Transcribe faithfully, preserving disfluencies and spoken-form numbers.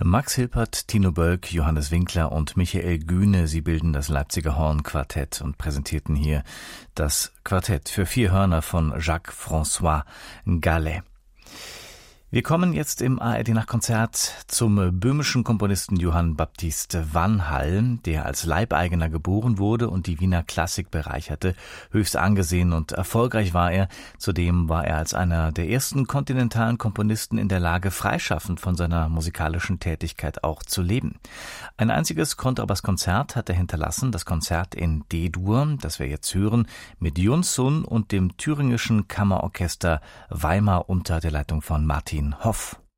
Max Hilpert, Tino Bölk, Johannes Winkler und Michael Gühne, sie bilden das Leipziger Hornquartett und präsentierten hier das Quartett für vier Hörner von Jacques-François Gallet. Wir kommen jetzt im A R D-Nachtkonzert zum böhmischen Komponisten Johann Baptist Vanhall, der als Leibeigener geboren wurde und die Wiener Klassik bereicherte. Höchst angesehen und erfolgreich war er. Zudem war er als einer der ersten kontinentalen Komponisten in der Lage, freischaffend von seiner musikalischen Tätigkeit auch zu leben. Ein einziges Kontrabasskonzert hat er hinterlassen, das Konzert in D-Dur, das wir jetzt hören, mit Yun Sun und dem thüringischen Kammerorchester Weimar unter der Leitung von Martin Hoff.